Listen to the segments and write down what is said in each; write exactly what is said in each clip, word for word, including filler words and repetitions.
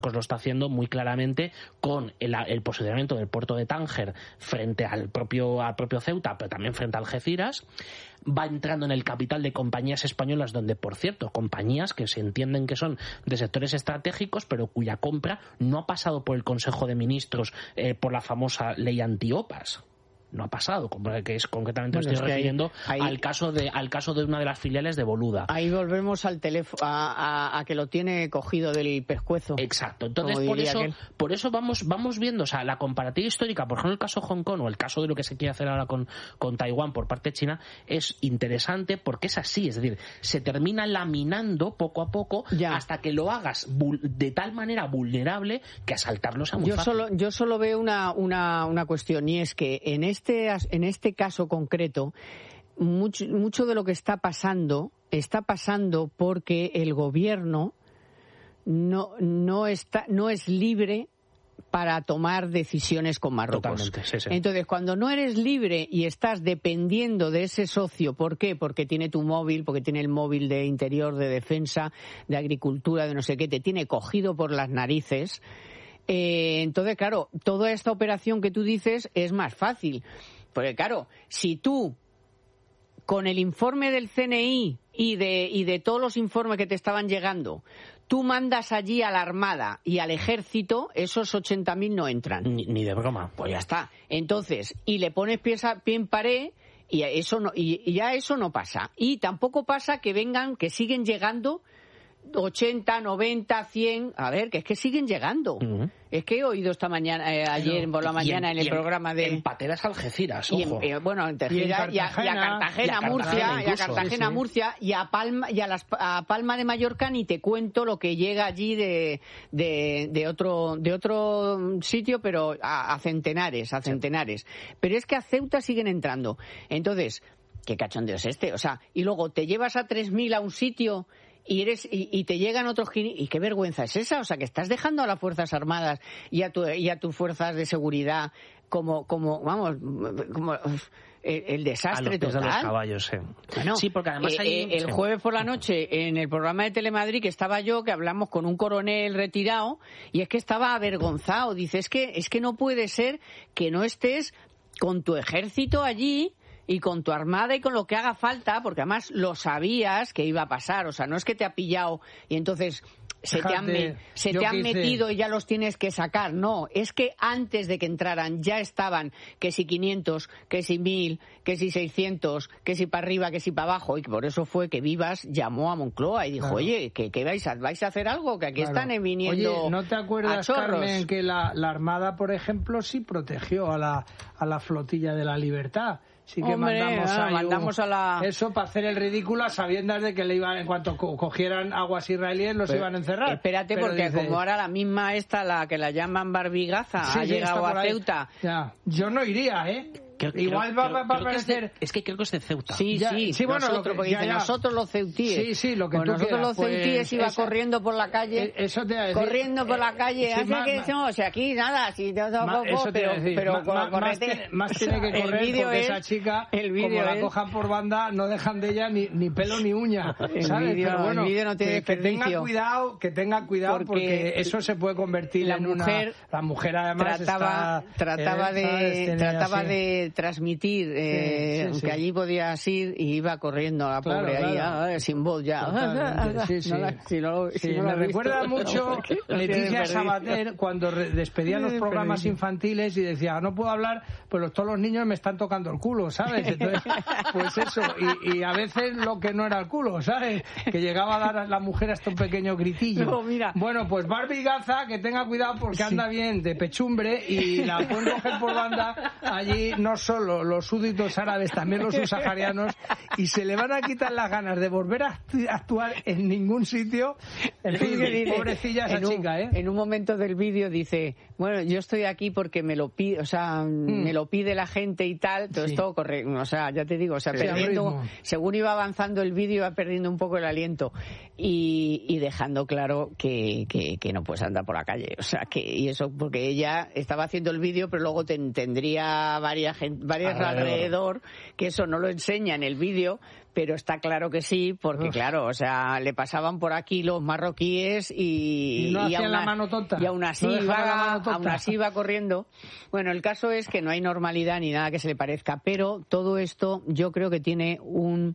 lo está haciendo muy claramente con el, el posicionamiento del puerto de Tánger frente al propio, al propio Ceuta, pero también frente a Algeciras. Va entrando en el capital de compañías españolas donde, por cierto, compañías que se entienden que son de sectores estratégicos, pero cuya compra no ha pasado por el Consejo de Ministros eh, por la famosa ley antiopas. No ha pasado, que es concretamente bueno, me estoy es refiriendo ahí, ahí, al caso de al caso de una de las filiales de Boluda. Ahí volvemos al teléfono a, a, a que lo tiene cogido del pescuezo. Exacto. Entonces por eso aquel. por eso vamos vamos viendo, o sea, la comparativa histórica, por ejemplo, el caso Hong Kong o el caso de lo que se quiere hacer ahora con con Taiwán por parte de China es interesante porque es así, es decir, se termina laminando poco a poco ya. hasta que lo hagas de tal manera vulnerable que asaltarlo sea muy yo fácil. Solo, yo solo veo una una una cuestión y es que en este Este, en este caso concreto, mucho, mucho de lo que está pasando, está pasando porque el gobierno no, no, está, no es libre para tomar decisiones con Marruecos. Totalmente, sí, sí. Entonces, cuando no eres libre y estás dependiendo de ese socio, ¿por qué? Porque tiene tu móvil, porque tiene el móvil de interior, de defensa, de agricultura, de no sé qué, te tiene cogido por las narices. Eh, entonces, claro, toda esta operación que tú dices es más fácil. Porque, claro, si tú, con el informe del C N I y de, y de todos los informes que te estaban llegando, tú mandas allí a la Armada y al Ejército, esos ochenta mil no entran. Ni, ni de broma. Pues ya está. Entonces, y le pones pie, a, pie en pared y, eso no, y, y ya eso no pasa. Y tampoco pasa que vengan, que siguen llegando ochenta, noventa, cien, a ver, que es que siguen llegando. Uh-huh. Es que he oído esta mañana, eh, ayer por la mañana en, en el programa de... En pateras Algeciras, ojo. Y en, eh, bueno, en Tejera, y, y, a, y a Cartagena, y a Murcia, Cartagena, incluso, y a Cartagena, sí, sí. Murcia, y a Palma, y a, las, a Palma de Mallorca ni te cuento lo que llega allí de, de, de otro, de otro sitio, pero a, a centenares, a centenares. Sí. Pero es que a Ceuta siguen entrando. Entonces, ¿qué cachondeo es este? O sea, y luego te llevas a tres mil a un sitio... Y, eres, y, y te llegan otros... ¿Y qué vergüenza es esa? O sea, que estás dejando a las Fuerzas Armadas y a, tu, y a tus fuerzas de seguridad como, como vamos, como el, el desastre total. A los caballos, sí. Bueno, sí, porque además hay... eh, el jueves por la noche, en el programa de Telemadrid, que estaba yo, que hablamos con un coronel retirado, y es que estaba avergonzado. Dice, es que, es que no puede ser que no estés con tu ejército allí... y con tu armada y con lo que haga falta, porque además lo sabías que iba a pasar, o sea, no es que te ha pillado y entonces se Dejate, te han, me, se te han metido y ya los tienes que sacar, no, es que antes de que entraran ya estaban, que si quinientos, que si mil, que si seiscientos, que si para arriba, que si para abajo, y por eso fue que Vivas llamó a Moncloa y dijo, claro. oye, que, que vais, a, vais a hacer algo, que aquí claro. están viniendo. Oye, ¿no te acuerdas, Carmen, que la, la Armada, por ejemplo, sí protegió a la, a la flotilla de la Libertad? Sí que Hombre, mandamos, ah, mandamos un, a la... eso para hacer el ridículo a sabiendas de que le iban, en cuanto co- cogieran aguas israelíes los pero, iban a encerrar. Espérate, pero porque dice... como ahora la misma esta, la que la llaman Barbigaza, sí, ha sí, llegado a Ceuta. Ya. Yo no iría, ¿eh? Creo, Igual creo, va, va, va creo a parecer... Que es, de, es que creo que es de Ceuta. Sí, ya, sí, sí, bueno, nosotros, lo que, porque ya, dicen, ya. nosotros los ceutíes. Sí, sí, lo que pues tú nosotros quieras, los ceutíes pues, iba esa, corriendo por la calle, eso te decir, corriendo por la calle, sí, hace más, que más, no, o sea, aquí nada, si no, no, más, eso pero, decir, pero más, con, más, tiene, más tiene que correr porque es, esa chica, el como la es, cojan por banda, no dejan de ella ni, ni pelo ni uña, el ¿sabes? Vídeo, pero bueno, el vídeo no tiene que, que tenga cuidado, que tenga cuidado porque, porque eso se puede convertir la en mujer, una... La mujer además trataba, está... Trataba, eh, de, ¿sabes? trataba así. de transmitir eh, sí, sí, que sí. allí podías ir y iba corriendo a la claro, pobre claro. ahí, ah, sin voz ya. Sí, sí. No la, si no, sí, si no me la recuerda visto, mucho no, Leticia Sabater cuando re- despedía los programas infantiles y decía, no puedo hablar, pues los, todos los niños me están tocando el culo, ¿sabes? Entonces, pues eso, y, y a veces lo que no era el culo, ¿sabes? Que llegaba a dar a la mujer hasta un pequeño gritillo. No, mira. Bueno, pues Barbie Gaza, que tenga cuidado porque anda sí. bien de pechumbre y la pueden coger por banda allí, no solo los súbditos árabes, también los subsaharianos, y se le van a quitar las ganas de volver a actuar en ningún sitio. En fin, dice, pobrecilla esa en un, chica, ¿eh? En un momento del vídeo dice, bueno, yo estoy aquí porque me lo pide, o sea, mm. me lo pide la gente y tal, todo sí. esto corre, o sea, ya te digo, o sea, sí, perdiendo, según iba avanzando el vídeo, iba perdiendo un poco el aliento y, y dejando claro que, que, que no puedes andar por la calle, o sea, que, y eso porque ella estaba haciendo el vídeo, pero luego ten, tendría varias gente varias alrededor. alrededor, que eso no lo enseña en el vídeo, pero está claro que sí, porque Uf. claro, o sea, le pasaban por aquí los marroquíes y, y, no y, aún, la mano tonta. y aún así no iba, aún así iba corriendo. Bueno, el caso es que no hay normalidad ni nada que se le parezca, pero todo esto yo creo que tiene un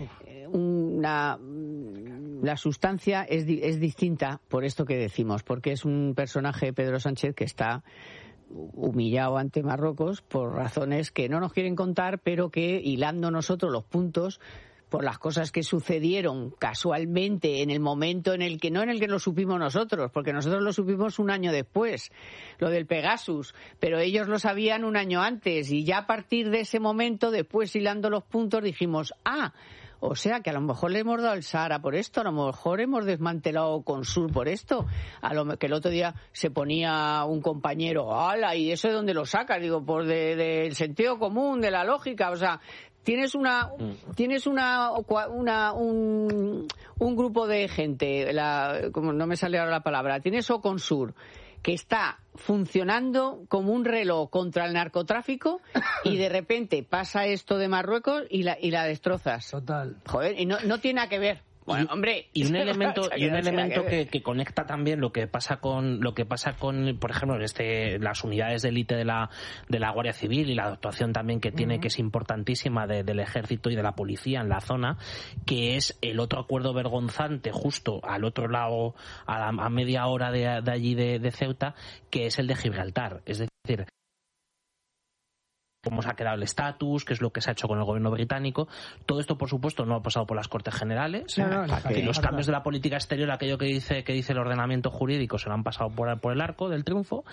una la sustancia es, es distinta por esto que decimos, porque es un personaje, Pedro Sánchez, que está humillado ante Marruecos por razones que no nos quieren contar, pero que, hilando nosotros los puntos por las cosas que sucedieron casualmente en el momento en el que, no en el que lo supimos nosotros, porque nosotros lo supimos un año después, lo del Pegasus, pero ellos lo sabían un año antes, y ya a partir de ese momento, después hilando los puntos, dijimos, ah, o sea que a lo mejor le hemos dado el Sahara por esto, a lo mejor hemos desmantelado Consur por esto, a lo que el otro día se ponía un compañero, ¡hala! ¿Y eso de dónde lo sacas? Digo, pues del de, de sentido común, de la lógica, o sea, tienes una tienes una, una un, un grupo de gente, la, como no me sale ahora la palabra, tienes Oconsur, que está funcionando como un reloj contra el narcotráfico, y de repente pasa esto de Marruecos y la, y la destrozas. Total. Joder, y no, no tiene nada que ver. Bueno, y, hombre, y un elemento y un elemento que, que conecta también lo que pasa con lo que pasa con, por ejemplo, este las unidades de élite de la de la Guardia Civil, y la actuación también que tiene, uh-huh. que es importantísima, de, del Ejército y de la Policía en la zona, que es el otro acuerdo vergonzante justo al otro lado, a, la, a media hora de, de allí de, de Ceuta, que es el de Gibraltar. Es decir, cómo se ha quedado el estatus, qué es lo que se ha hecho con el gobierno británico. Todo esto, por supuesto, no ha pasado por las Cortes Generales. No, no, no, que los cambios de la política exterior, aquello que dice que dice el ordenamiento jurídico, se lo han pasado por, por el arco del triunfo.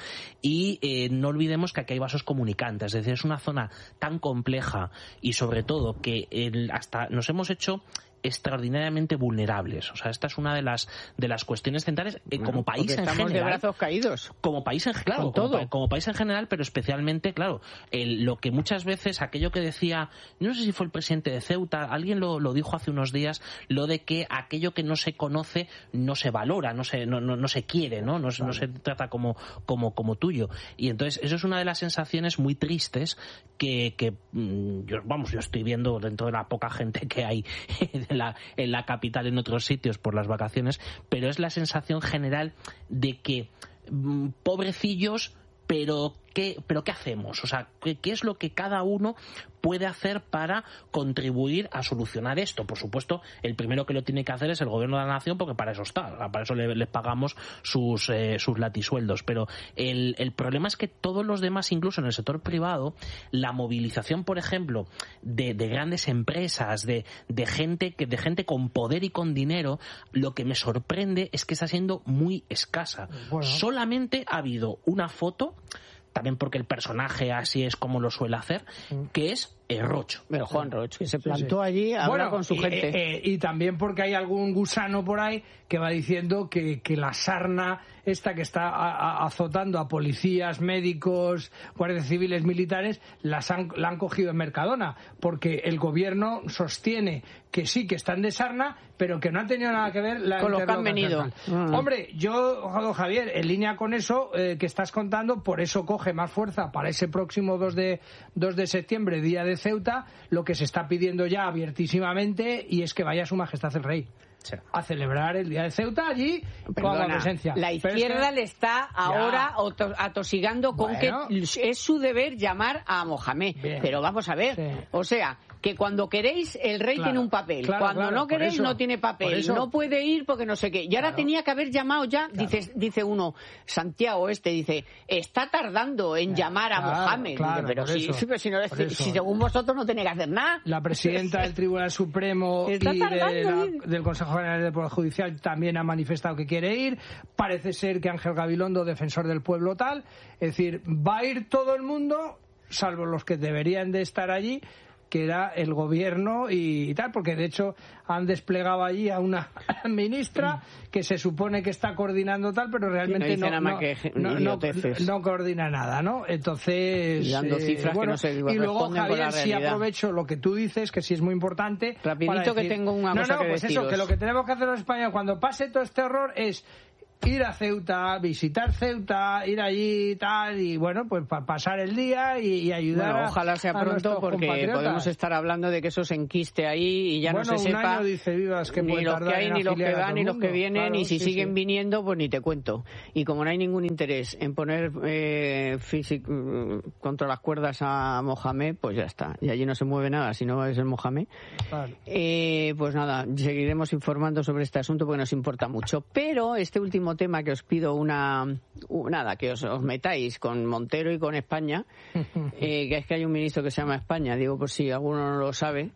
Y eh, no olvidemos que aquí hay vasos comunicantes. Es decir, es una zona tan compleja, y sobre todo que el, hasta nos hemos hecho extraordinariamente vulnerables. O sea, esta es una de las de las cuestiones centrales, eh, bueno, como país en estamos general, de brazos caídos, como país en claro, como, pa, como país en general, pero especialmente, claro, el, lo que muchas veces, aquello que decía, no sé si fue el presidente de Ceuta, alguien lo, lo dijo hace unos días, lo de que aquello que no se conoce no se valora, no se no, no, no se quiere, no no, vale. no se trata como como como tuyo. Y entonces eso es una de las sensaciones muy tristes que que yo, vamos, yo estoy viendo dentro de la poca gente que hay en la, en la capital, en otros sitios por las vacaciones, pero es la sensación general de que mmm, pobrecillos, pero ¿qué, pero ¿qué hacemos? O sea, ¿qué, ¿qué es lo que cada uno puede hacer para contribuir a solucionar esto? Por supuesto, el primero que lo tiene que hacer es el gobierno de la nación, porque para eso está, para eso le, les pagamos sus, eh, sus latisueldos. Pero el, el problema es que todos los demás, incluso en el sector privado, la movilización, por ejemplo, de, de grandes empresas, de, de gente que, de gente con poder y con dinero, lo que me sorprende es que está siendo muy escasa. Bueno. Solamente ha habido una foto, también porque el personaje así es como lo suele hacer, que es eh, Roch. Pero Juan Roch, que se plantó sí, sí. allí a bueno, hablar con su y, gente. Eh, eh, y también porque hay algún gusano por ahí que va diciendo que, que la sarna esta que está a, a, azotando a policías, médicos, guardias civiles, militares, las han, la han cogido en Mercadona, porque el gobierno sostiene que sí, que están de sarna, pero que no ha tenido nada que ver la con los que han venido. Mm. Hombre, yo, Javier, en línea con eso eh, que estás contando, por eso coge más fuerza para ese próximo dos de septiembre, día de Ceuta, lo que se está pidiendo ya abiertísimamente, y es que vaya Su Majestad el Rey. Sí. A celebrar el día de Ceuta allí. Perdona, con la presencia. La izquierda es que... le está ahora ya. atosigando con bueno. que es su deber llamar a Mohamed. Bien. Pero vamos a ver, sí. o sea, que cuando queréis el rey claro, tiene un papel, claro, cuando claro, no queréis eso, no tiene papel, no puede ir porque no sé qué. Y ahora claro. tenía que haber llamado ya, claro. dice, dice uno, Santiago este, dice, está tardando en claro, llamar a claro, Mohamed. Claro, dice, pero si, eso, si, si, no, si, si según vosotros no tenéis que hacer nada. La presidenta del Tribunal Supremo y de la, del Consejo General del Poder Judicial también ha manifestado que quiere ir. Parece ser que Ángel Gabilondo, defensor del pueblo tal, es decir, va a ir todo el mundo, salvo los que deberían de estar allí, que era el gobierno y, y tal, porque de hecho han desplegado allí a una ministra que se supone que está coordinando tal, pero realmente no, no, no, no, no, no, no coordina nada, ¿no? Entonces, y dando cifras eh, bueno, que no se y luego, Javier, si aprovecho lo que tú dices, que sí es muy importante. Rapidito, decir, que tengo una cosa no, no, que pues deciros. eso, que lo que tenemos que hacer en España cuando pase todo este horror es ir a Ceuta, visitar Ceuta, ir allí y tal, y bueno, pues para pasar el día y, y ayudar bueno, ojalá sea a, a pronto, porque podemos estar hablando de que eso se enquiste ahí y ya bueno, no se sepa año, dice Vivas, que ni los que hay, ni los que van, ni los que vienen, claro, y si sí, siguen sí. viniendo, pues ni te cuento. Y como no hay ningún interés en poner eh, físic, contra las cuerdas a Mohamed, pues ya está. Y allí no se mueve nada, si no es el Mohamed. Claro. Eh, pues nada, seguiremos informando sobre este asunto porque nos importa mucho. Pero este último tema que os pido una, uh, nada, que os, os metáis con Montero y con España, eh, que es que hay un ministro que se llama España, digo por si alguno no lo sabe,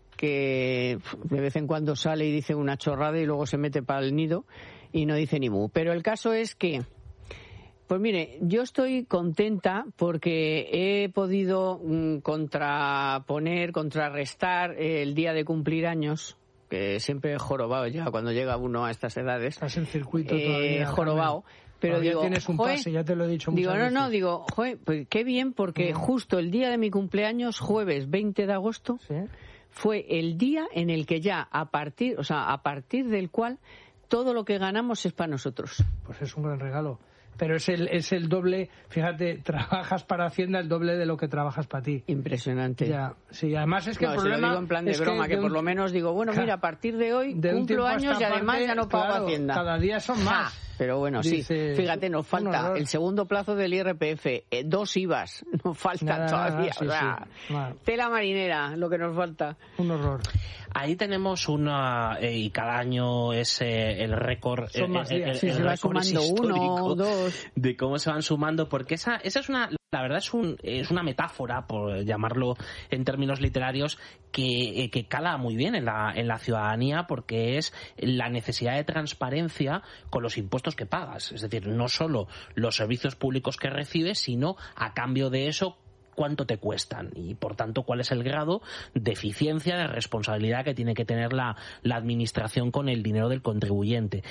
que de vez en cuando sale y dice una chorrada y luego se mete para el nido y no dice ni mu. Pero el caso es que, pues mire, yo estoy contenta porque he podido mm, contraponer, contrarrestar el día de cumplir años, que siempre he jorobado ya cuando llega uno a estas edades. Estás en circuito eh, todavía. jorobado. Pero todavía digo, tienes un joe, pase, ya te lo he dicho muchas digo, no, veces. no, digo, joe, pues qué bien, porque Mm. justo el día de mi cumpleaños, jueves veinte de agosto, ¿Sí? fue el día en el que ya a partir, o sea, a partir del cual todo lo que ganamos es para nosotros. Pues es un gran regalo. Pero es el, es el doble, fíjate, trabajas para Hacienda el doble de lo que trabajas para ti. Impresionante. Ya, sí, además es que no, el si problema lo digo en plan de es broma, que, de por un- lo menos digo, bueno, mira, a partir de hoy de un cumplo tiempo a años esta y además parte, ya no pago claro, Hacienda. cada día son más. Ja, pero bueno, Dices, sí. Fíjate, nos un falta horror. el segundo plazo del I R P F, eh, dos I V As, nos falta Nada, nada, todavía. sí, o sea, sí. Mal. tela marinera, lo que nos falta. Un horror. Ahí tenemos una, eh, y cada año es eh, el récord, Son el, más el- días. el- Sí, el se va récord es sumando uno, histórico dos. de cómo se van sumando, porque esa, esa es una, la verdad es un, es una metáfora, por llamarlo en términos literarios, que, eh, que cala muy bien en la, en la ciudadanía, porque es la necesidad de transparencia con los impuestos que pagas. Es decir, no solo los servicios públicos que recibes, sino a cambio de eso cuánto te cuestan y, por tanto, cuál es el grado de eficiencia, de responsabilidad que tiene que tener la, la administración con el dinero del contribuyente.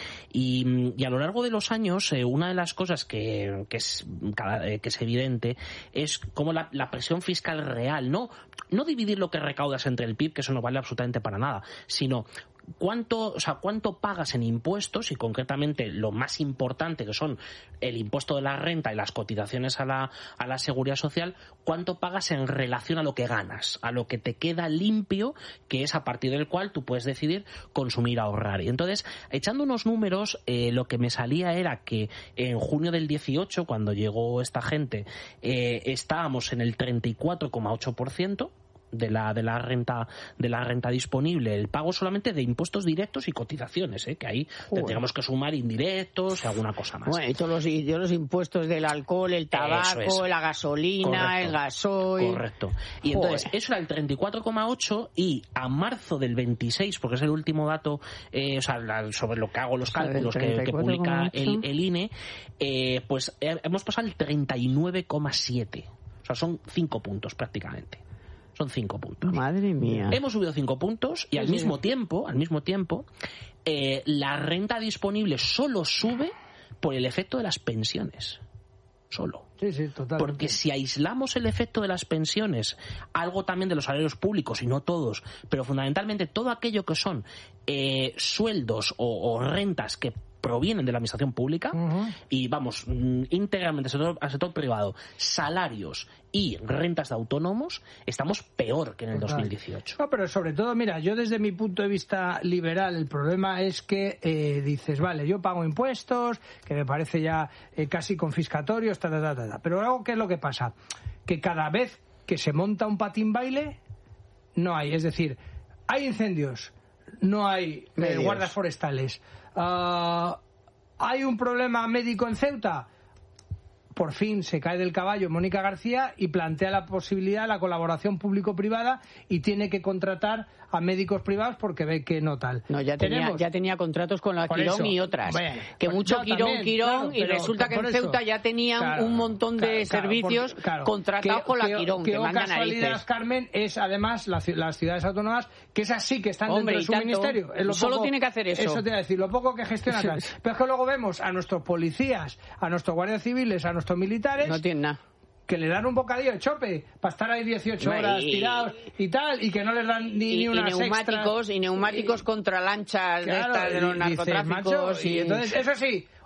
Y, y a lo largo de los años, eh, una de las cosas que, que, es, cada- eh, que es evidente es cómo la, la presión fiscal real, no, no dividir lo que recaudas entre el P I B, que eso no vale absolutamente para nada, sino cuánto, o sea, cuánto pagas en impuestos, y concretamente lo más importante, que son el impuesto de la renta y las cotizaciones a la, a la seguridad social, cuánto pagas en relación a lo que ganas, a lo que te queda limpio, que es a partir del cual tú puedes decidir consumir, ahorrar. Y entonces, echando unos números, eh, lo que me salía era que en junio del dieciocho, cuando llegó esta gente, eh, estábamos en el treinta y cuatro coma ocho por ciento de la de la renta de la renta disponible, el pago solamente de impuestos directos y cotizaciones, ¿eh? Que ahí Joder. tendríamos que sumar indirectos y alguna cosa más. Bueno, y todos los, y todos los impuestos del alcohol, el tabaco, Eso es. la gasolina, Correcto. el gasoil. Correcto. Y Joder. entonces, eso era el treinta y cuatro coma ocho, y a marzo del veintiséis, porque es el último dato, eh, o sea, la- sobre lo que hago los O sea, del cálculos que, que treinta y cuatro publica coma ocho. el, el I N E, eh, pues eh, hemos pasado al treinta y nueve coma siete. O sea, son cinco puntos prácticamente. Son cinco puntos. Madre mía. Hemos subido cinco puntos y al Sí, mismo sí. tiempo, al mismo tiempo, eh, la renta disponible solo sube por el efecto de las pensiones. Solo. Sí, sí, totalmente. Porque si aislamos el efecto de las pensiones, algo también de los salarios públicos, y no todos, pero fundamentalmente todo aquello que son eh, sueldos o, o rentas que provienen de la administración pública, Ujú. y vamos, mm, íntegramente al sector, al sector privado, salarios y rentas de autónomos, estamos peor que en el Total. dos mil dieciocho. No, pero sobre todo, mira, yo desde mi punto de vista liberal, el problema es que eh, dices, vale, yo pago impuestos, que me parece ya eh, casi confiscatorios, ta, ta, ta, ta, ta. Pero luego, ¿qué es lo que pasa? Que cada vez que se monta un patín baile, no hay. Es decir, hay incendios, no hay eh, Medios. guardas forestales. Ah, hay un problema médico en Ceuta. Por fin se cae del caballo Mónica García y plantea la posibilidad de la colaboración público-privada, y tiene que contratar a médicos privados porque ve que no tal. No, ya tenía, Tenemos- ya tenía contratos con la Por Quirón eso. y otras. Bueno, que pues mucho yo Quirón, también, Quirón, claro, y pero resulta que por en eso. Ceuta ya tenían Claro, un montón de claro, claro, servicios porque- claro, contratados que- con la que- Quirón, que, que oh, manda casualidad, narices. Carmen, es además la ci- las ciudades autónomas, que es así, que están Hombre, dentro de y su tanto. ministerio. Es lo Solo poco- tiene que hacer eso. Eso te iba a decir, lo poco que gestiona tal. Pero es que luego vemos a nuestros policías, a nuestros guardias civiles, a nuestros militares, No tienen nada. que le dan un bocadillo de chope para estar ahí dieciocho Y- horas tirados y tal, y que no les dan ni, Y, ni y unas neumáticos, extras. y neumáticos contra lanchas de Claro, estas de los y dices, narcotráficos. macho, y entonces, eso sí,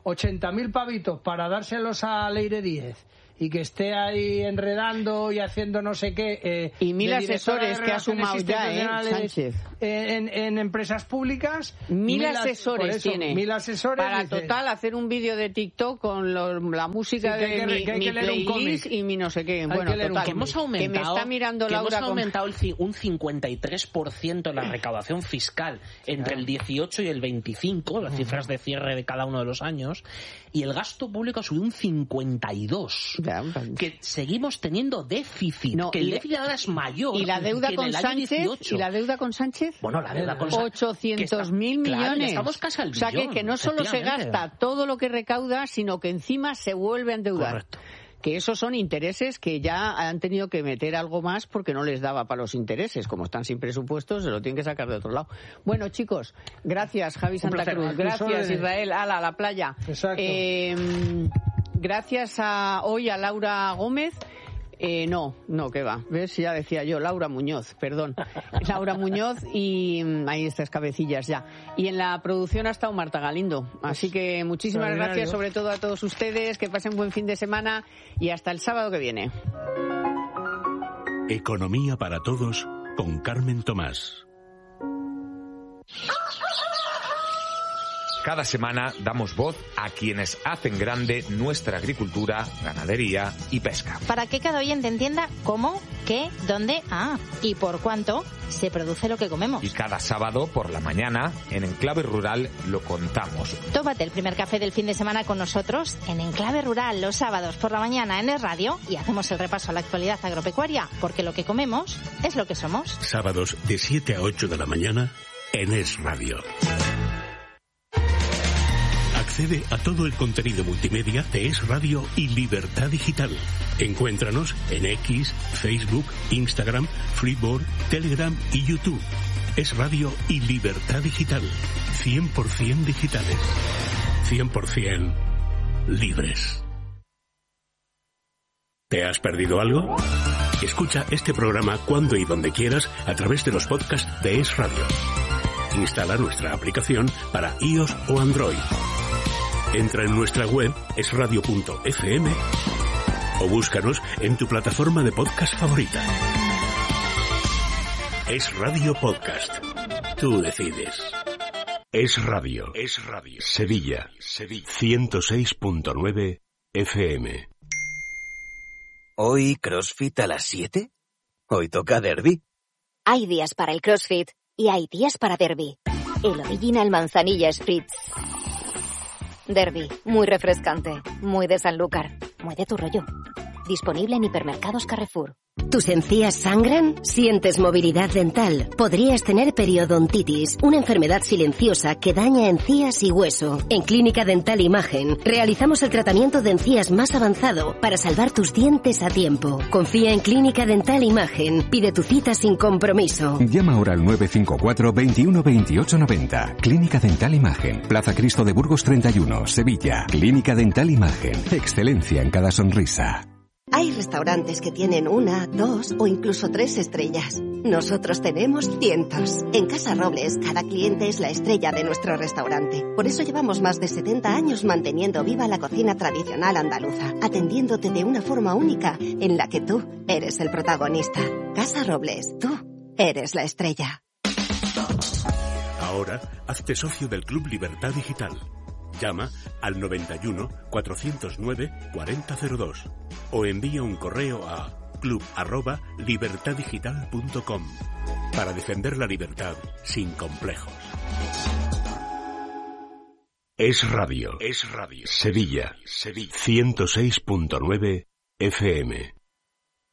ochenta mil pavitos para dárselos a Leire Díez y que esté ahí enredando y haciendo no sé qué. Eh, y mil asesores que ha sumado ya, ¿eh, Sánchez? En, en empresas públicas. Mil, mil asesores eso, tiene. Mil asesores. Para dices, total hacer un vídeo de TikTok con lo, la música sí, de que, mi, que mi playlist y mi no sé qué. Hay bueno, que total. Que hemos aumentado, que me está mirando que Laura hemos aumentado el, un cincuenta y tres por ciento en la recaudación fiscal entre el dieciocho y el veinticinco, las cifras de cierre de cada uno de los años, y el gasto público ha subido un cincuenta y dos. Ya, que seguimos teniendo déficit, no, que el déficit ahora es mayor. ¿Y la deuda que con en el año Sánchez? dieciocho. ¿Y la deuda con Sánchez? Bueno, la deuda con Sánchez. ochocientos mil millones. Claro, estamos casi al o sea, billón, que, que no solo se gasta todo lo que recauda, sino que encima se vuelve a endeudar. Correcto. Que esos son intereses que ya han tenido que meter algo más porque no les daba para los intereses. Como están sin presupuestos, se lo tienen que sacar de otro lado. Bueno, chicos, gracias, Javi Santa Cruz. Gracias, Israel. Ala, a la playa. Exacto. Eh, gracias a hoy a Laura Gómez. Eh, no, no, que va. ¿Ves? Ya decía yo, Laura Muñoz, perdón. Laura Muñoz y ahí estas cabecillas ya. Y en la producción ha estado Marta Galindo. Así que muchísimas gracias sobre todo a todos ustedes, que pasen buen fin de semana y hasta el sábado que viene. Economía para todos con Carmen Tomás. Cada semana damos voz a quienes hacen grande nuestra agricultura, ganadería y pesca. Para que cada oyente entienda cómo, qué, dónde, ah, y por cuánto se produce lo que comemos. Y cada sábado por la mañana, en Enclave Rural, lo contamos. Tómate el primer café del fin de semana con nosotros en Enclave Rural los sábados por la mañana en Es Radio y hacemos el repaso a la actualidad agropecuaria, porque lo que comemos es lo que somos. Sábados de siete a ocho de la mañana en Es Radio. Accede a todo el contenido multimedia de Es Radio y Libertad Digital. Encuéntranos en X, Facebook, Instagram, Freeboard, Telegram y YouTube. Es Radio y Libertad Digital. cien por ciento digitales. cien por ciento libres. ¿Te has perdido algo? Escucha este programa cuando y donde quieras a través de los podcasts de Es Radio. Instala nuestra aplicación para iOS o Android. Entra en nuestra web es radio punto efe eme o búscanos en tu plataforma de podcast favorita. Es Radio Podcast. Tú decides. Es Radio. Es Radio. Sevilla. Sevilla. ciento seis punto nueve efe eme. ¿Hoy CrossFit a las siete? Hoy toca derbi. Hay días para el CrossFit y hay días para derbi. El Original Manzanilla Spritz. Derby, muy refrescante, muy de Sanlúcar, muy de tu rollo. Disponible en hipermercados Carrefour. ¿Tus encías sangran? ¿Sientes movilidad dental? Podrías tener periodontitis, una enfermedad silenciosa que daña encías y hueso. En Clínica Dental Imagen realizamos el tratamiento de encías más avanzado para salvar tus dientes a tiempo. Confía en Clínica Dental Imagen. Pide tu cita sin compromiso. Llama ahora al nueve cinco cuatro, veintiuno, veintiocho, noventa. Clínica Dental Imagen. Plaza Cristo de Burgos treinta y uno, Sevilla. Clínica Dental Imagen. Excelencia en cada sonrisa. Hay restaurantes que tienen una, dos o incluso tres estrellas. Nosotros tenemos cientos. En Casa Robles, cada cliente es la estrella de nuestro restaurante. Por eso llevamos más de setenta años manteniendo viva la cocina tradicional andaluza, atendiéndote de una forma única en la que tú eres el protagonista. Casa Robles, tú eres la estrella. Ahora, hazte socio del Club Libertad Digital. Llama al noventa y uno, cuatrocientos nueve, cuarenta cero dos o envía un correo a club arroba libertad digital punto com para defender la libertad sin complejos. Es Radio. Es Radio. Sevilla. Sevilla. ciento seis punto nueve efe eme.